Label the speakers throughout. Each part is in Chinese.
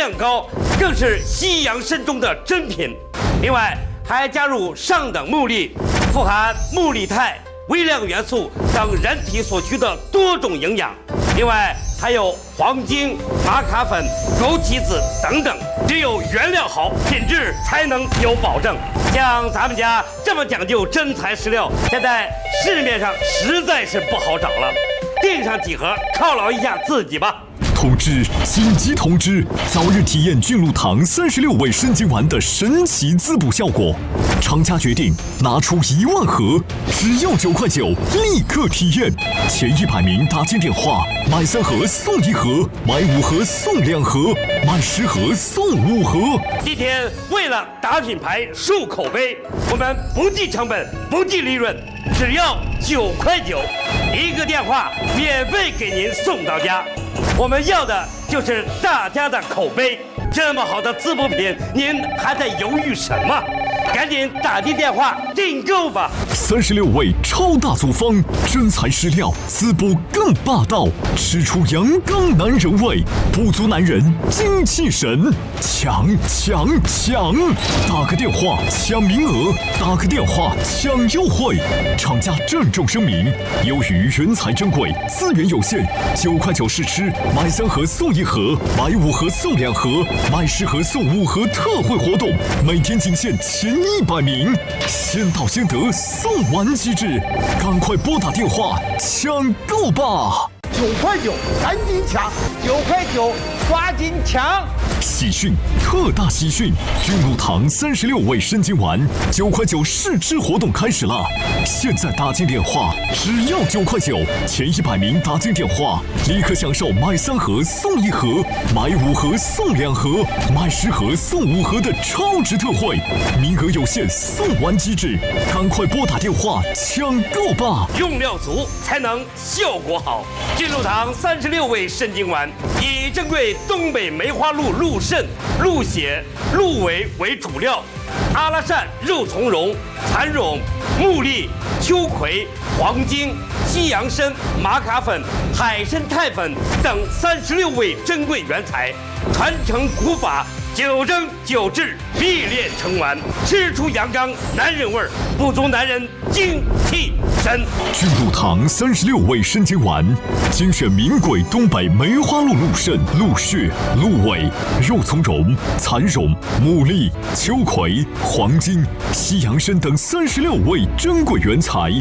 Speaker 1: 量高，更是西洋参中的珍品。另外还加入上等木粒，富含木里肽、微量元素等人体所需的多种营养。另外还有黄精、玛卡粉、枸杞子等等，只有原料好，品质才能有保证。像咱们家这么讲究真材实料，现在市面上实在是不好找了。订上几盒，犒劳一下自己吧。
Speaker 2: 通知！紧急通知！早日体验菌露堂36味参精丸的神奇滋补效果。厂家决定拿出1万盒，只要9块9，立刻体验。前100名打进电话，买3盒送1盒，买5盒送2盒，买10盒送5盒。
Speaker 1: 今天为了打品牌、树口碑，我们不计成本、不计利润，只要9块9，一个电话免费给您送到家。我们要的就是大家的口碑。这么好的滋补品，您还在犹豫什么？赶紧打进电话订购吧
Speaker 2: ！36味超大组方，真材实料，滋补更霸道，吃出阳刚男人味，补足男人精气神，抢！打个电话抢名额，打个电话抢优惠。厂家郑重声明：由于原材珍贵，资源有限，9块9试吃，买3盒送1盒，买5盒送2盒，买10盒送5盒特惠活动，每天仅限前100名，先到先得，送完机制，赶快拨打电话抢购吧
Speaker 3: ！9块9，赶紧抢！9块9，抓紧抢！
Speaker 2: 喜讯，特大喜讯！菌露堂36味参精丸9块9试吃活动开始了！现在打进电话，只要9块9，前100名打进电话，立刻享受买3盒送1盒，买5盒送2盒，买10盒送5盒的超值特惠，名额有限，送完机制，赶快拨打电话抢购吧！
Speaker 1: 用料足才能效果好。菌露堂36味参精丸以珍贵东北梅花鹿鹿肾、鹿血、鹿尾为主料，阿拉善肉苁蓉、蚕苇、木栗、秋葵、黄精、西洋参、玛卡粉、海参肽粉等36味珍贵原材，传承古法，9蒸9制，必炼成丸，吃出阳刚男人味儿，补足男人精气神。
Speaker 2: 菌露堂36味参精丸，精选名贵东北梅花鹿鹿肾、鹿血、鹿尾、肉苁蓉、蚕苇、牡蛎、秋葵、黄精、西洋参等36味珍贵原材。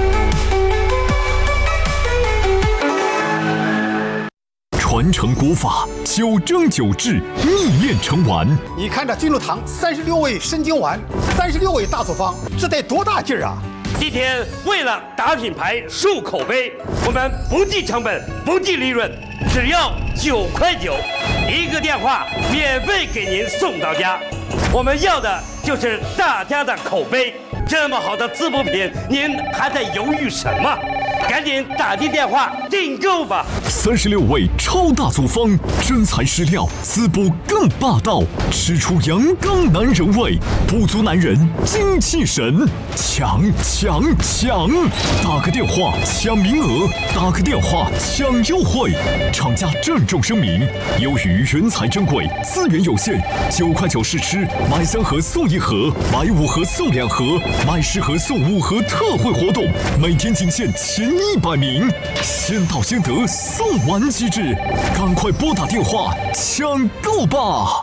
Speaker 2: 传承古法，9蒸9制，秘炼成丸。
Speaker 3: 你看这菌露堂36味参精丸，36味大组方，这得多大劲儿啊！
Speaker 1: 今天为了打品牌、树口碑，我们不计成本、不计利润，只要9块9，一个电话免费给您送到家。我们要的就是大家的口碑。这么好的滋补品，您还在犹豫什么？赶紧打进电话订购吧
Speaker 2: ！36味超大组方，真材实料，滋补更霸道，吃出阳刚男人味，补足男人精气神，抢！打个电话抢名额，打个电话抢优惠。厂家郑重声明：由于原材珍贵，资源有限，9块9试吃，买3盒送1盒，买5盒送2盒，买10盒送5盒特惠活动，每天仅限前100名，先到先得，送完机制，赶快拨打电话抢购吧！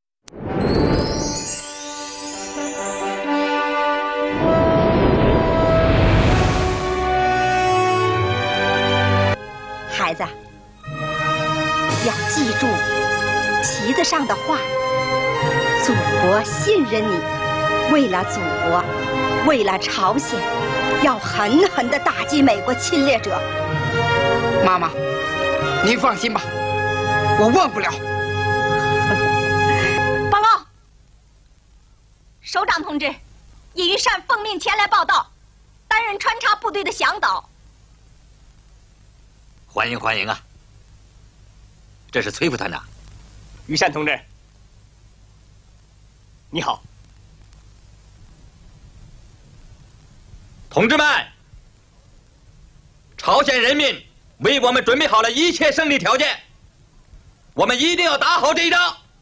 Speaker 4: 孩子，要记住旗子上的话，祖国信任你，为了祖国，为了朝鲜，要狠狠地打击美国侵略者。
Speaker 5: 妈妈，您放心吧，我忘不了。
Speaker 4: 报告，首长同志，尹玉善奉命前来报道，担任穿插部队的向导。
Speaker 6: 欢迎欢迎啊！这是崔副团长。
Speaker 7: 玉善同志，你好。
Speaker 6: 同志们，朝鲜人民为我们准备好了一切胜利条件，我们一定要打好这一仗。